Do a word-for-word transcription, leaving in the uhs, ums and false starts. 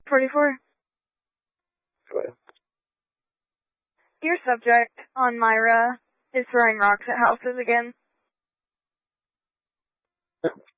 forty-four. Go ahead. Your subject on Myra is throwing rocks at houses again.